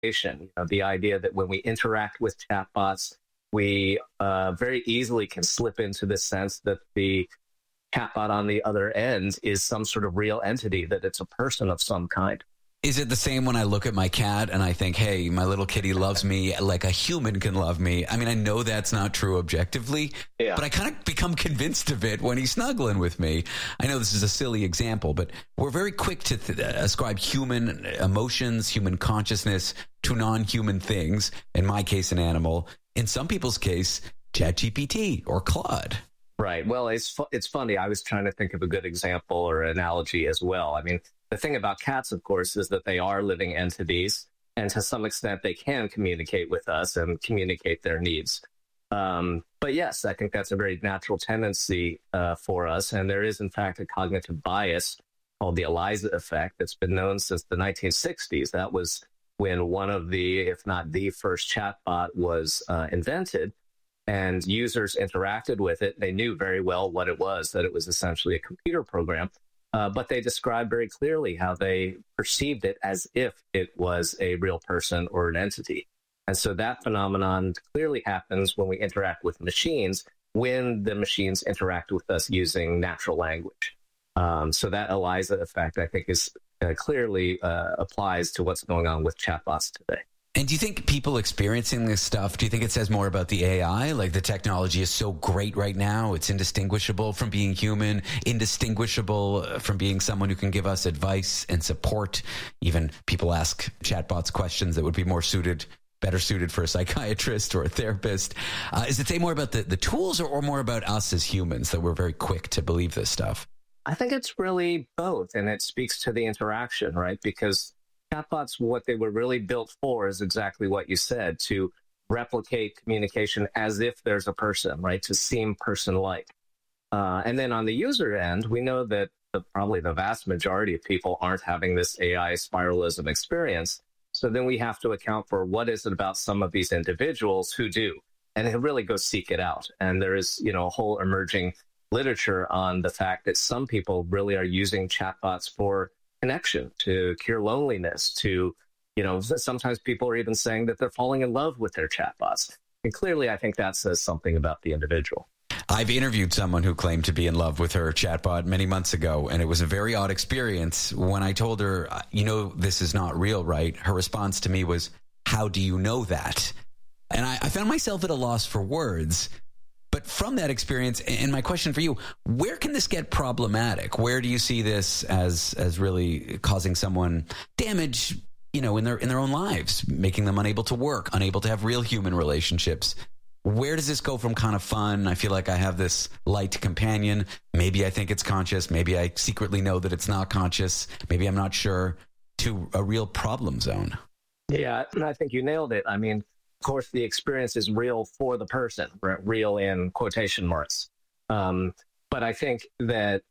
cotation. The idea that when we interact with chatbots, we very easily can slip into the sense that the chatbot on the other end is some sort of real entity, that it's a person of some kind. Is it the same when I look at my cat and I think, hey, my little kitty loves me like a human can love me? I mean, I know that's not true objectively, but I kind of become convinced of it when he's snuggling with me. I know this is a silly example, but we're very quick to ascribe human emotions, human consciousness to non-human things. In my case, an animal. In some people's case, ChatGPT or Claude. Right. Well, it's funny. I was trying to think of a good example or analogy as well. I mean, the thing about cats, of course, is that they are living entities, and to some extent they can communicate with us and communicate their needs. But yes, I think that's a very natural tendency for us. And there is, in fact, a cognitive bias called the ELIZA effect that's been known since the 1960s. That was when one of the, if not the first chatbot was invented. And users interacted with it. They knew very well what it was, that it was essentially a computer program. But they described very clearly how they perceived it as if it was a real person or an entity. And so that phenomenon clearly happens when we interact with machines, when the machines interact with us using natural language. So that ELIZA effect, I think, is clearly applies to what's going on with chatbots today. And do you think people experiencing this stuff, do you think it says more about the AI? Like the technology is so great right now, it's indistinguishable from being human, indistinguishable from being someone who can give us advice and support. Even people ask chatbots questions that would be better suited for a psychiatrist or a therapist. Is it say more about the tools or more about us as humans, that we're very quick to believe this stuff? I think it's really both, and it speaks to the interaction, right? Because chatbots, what they were really built for is exactly what you said, to replicate communication as if there's a person, right? To seem person-like. And then on the user end, we know that probably the vast majority of people aren't having this AI spiralism experience. So then we have to account for what is it about some of these individuals who do, and really go seek it out. And there is, a whole emerging literature on the fact that some people really are using chatbots for connection, to cure loneliness, to, sometimes people are even saying that they're falling in love with their chatbots. And clearly, I think that says something about the individual. I've interviewed someone who claimed to be in love with her chatbot many months ago, and it was a very odd experience. When I told her, this is not real, right? Her response to me was, how do you know that? And I found myself at a loss for words. But from that experience, and my question for you, where can this get problematic? Where do you see this as really causing someone damage, in their own lives, making them unable to work, unable to have real human relationships? Where does this go from kind of fun, I feel like I have this light companion, maybe I think it's conscious, maybe I secretly know that it's not conscious, maybe I'm not sure, to a real problem zone? Yeah, I think you nailed it. I mean, of course, the experience is real for the person, real in quotation marks. But I think that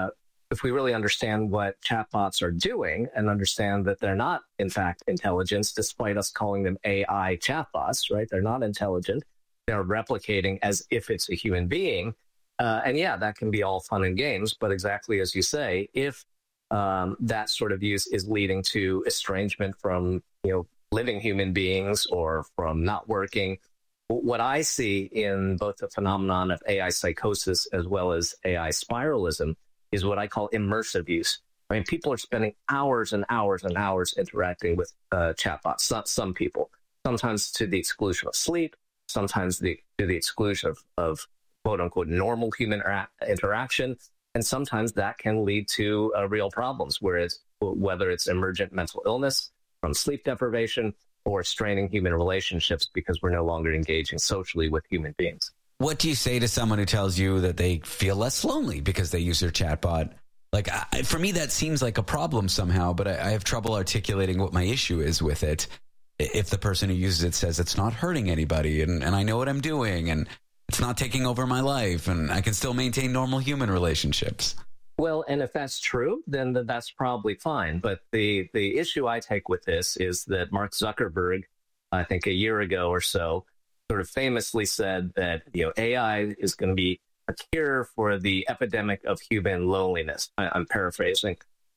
if we really understand what chatbots are doing and understand that they're not, in fact, intelligence, despite us calling them AI chatbots, right? They're not intelligent. They're replicating as if it's a human being. And yeah, that can be all fun and games. But exactly as you say, if that sort of use is leading to estrangement from, living human beings or from not working, what I see in both the phenomenon of AI psychosis as well as AI spiralism is what I call immersive use. I mean, people are spending hours and hours and hours interacting with chatbots, some people, sometimes to the exclusion of sleep, sometimes to the exclusion of quote unquote normal human interaction. And sometimes that can lead to real problems, whether it's emergent mental illness from sleep deprivation or straining human relationships because we're no longer engaging socially with human beings. What do you say to someone who tells you that they feel less lonely because they use their chatbot? Like, for me, that seems like a problem somehow, but I have trouble articulating what my issue is with it. If the person who uses it says it's not hurting anybody and I know what I'm doing and it's not taking over my life and I can still maintain normal human relationships. Well, and if that's true, then that's probably fine. But the issue I take with this is that Mark Zuckerberg, I think a year ago or so, sort of famously said that AI is going to be a cure for the epidemic of human loneliness. I'm paraphrasing.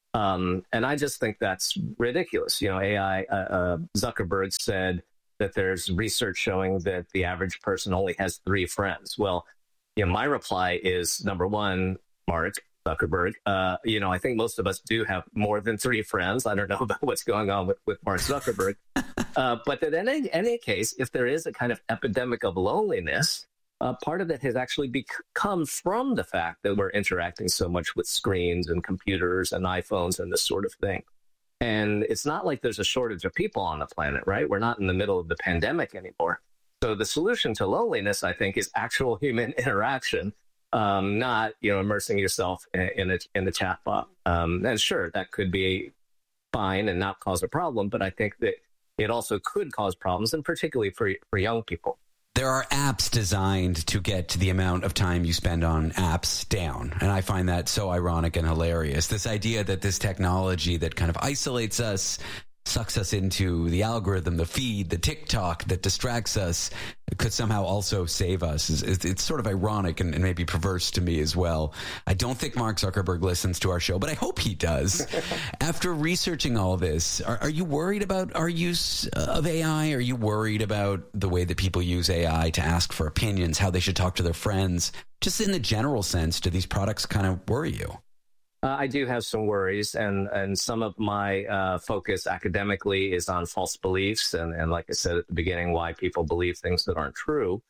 And I just think that's ridiculous. AI, Zuckerberg said that there's research showing that the average person only has 3 friends. Well, my reply is, number one, Mark Zuckerberg, I think most of us do have more than 3 friends. I don't know about what's going on with Mark Zuckerberg. But that in any case, if there is a kind of epidemic of loneliness, part of it has actually come from the fact that we're interacting so much with screens and computers and iPhones and this sort of thing. And it's not like there's a shortage of people on the planet, right? We're not in the middle of the pandemic anymore. So the solution to loneliness, I think, is actual human interaction, not, immersing yourself in a chatbot. And sure, that could be fine and not cause a problem, but I think that it also could cause problems, and particularly for young people. There are apps designed to get the amount of time you spend on apps down. And I find that so ironic and hilarious. This idea that this technology that kind of isolates us, sucks us into the algorithm, the feed, the TikTok that distracts us, could somehow also save us. It's sort of ironic and maybe perverse to me as well. I don't think Mark Zuckerberg listens to our show, but I hope he does. After researching all this, are you worried about our use of AI? Are you worried about the way that people use AI to ask for opinions, how they should talk to their friends? Just in the general sense, do these products kind of worry you? I do have some worries, and some of my focus academically is on false beliefs, and like I said at the beginning, why people believe things that aren't true.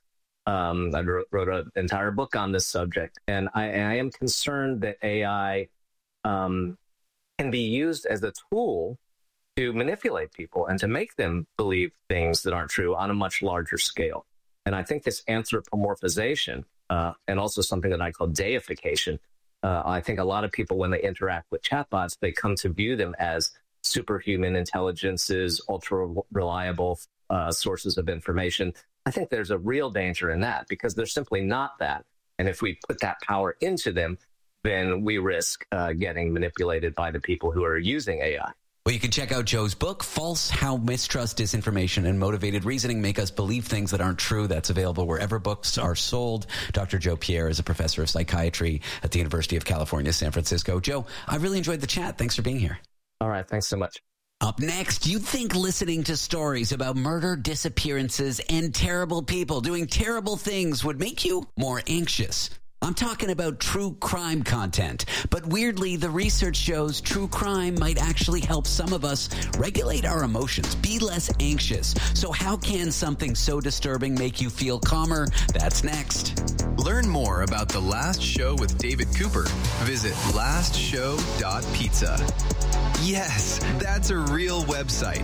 I wrote an entire book on this subject, and I am concerned that AI can be used as a tool to manipulate people and to make them believe things that aren't true on a much larger scale. And I think this anthropomorphization, and also something that I call deification, I think a lot of people, when they interact with chatbots, they come to view them as superhuman intelligences, ultra reliable sources of information. I think there's a real danger in that, because they're simply not that. And if we put that power into them, then we risk getting manipulated by the people who are using AI. Well, you can check out Joe's book, False: How Mistrust, Disinformation, and Motivated Reasoning Make Us Believe Things That Aren't True. That's available wherever books are sold. Dr. Joe Pierre is a professor of psychiatry at the University of California, San Francisco. Joe, I really enjoyed the chat. Thanks for being here. All right. Thanks so much. Up next, you'd think listening to stories about murder, disappearances, and terrible people doing terrible things would make you more anxious. I'm talking about true crime content, but weirdly, the research shows true crime might actually help some of us regulate our emotions, be less anxious. So how can something so disturbing make you feel calmer? That's next. Learn more about The Last Show with David Cooper. Visit lastshow.pizza. Yes, that's a real website,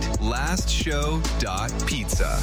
lastshow.pizza.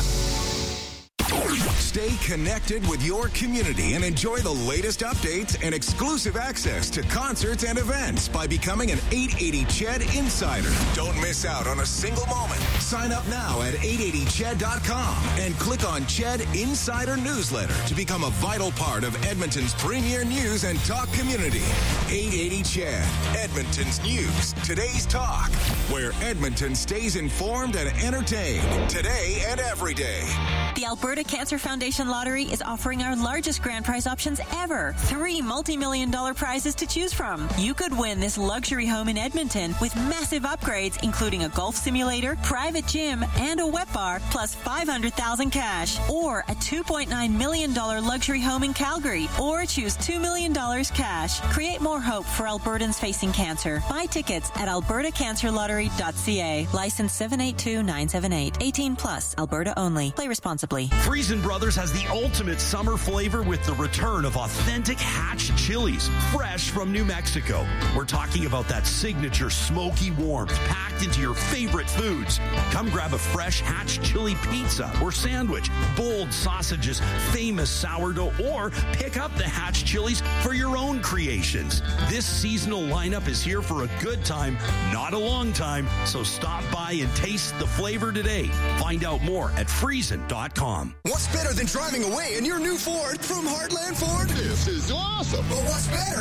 Stay connected with your community and enjoy the latest updates and exclusive access to concerts and events by becoming an 880 CHED Insider. Don't miss out on a single moment. Sign up now at 880ched.com and click on CHED Insider Newsletter to become a vital part of Edmonton's premier news and talk community. 880 CHED, Edmonton's news, today's talk, where Edmonton stays informed and entertained today and every day. The Alberta Cancer Foundation Lottery is offering our largest grand prize options ever. 3 multi-million-dollar prizes to choose from. You could win this luxury home in Edmonton with massive upgrades, including a golf simulator, private gym, and a wet bar, plus $500,000 cash. Or a $2.9 million luxury home in Calgary. Or choose $2 million cash. Create more hope for Albertans facing cancer. Buy tickets at albertacancerlottery.ca. License 782978. 18 plus. Alberta only. Play responsibly. Friesen Brothers has the ultimate summer flavor with the return of authentic Hatch chilies, fresh from New Mexico. We're talking about that signature smoky warmth packed into your favorite foods. Come grab a fresh Hatch chili pizza or sandwich, bold sausages, famous sourdough, or pick up the Hatch chilies for your own creations. This seasonal lineup is here for a good time, not a long time, so stop by and taste the flavor today. Find out more at Friesen.com. What's better than driving away in your new Ford from Heartland Ford? This is awesome. But what's better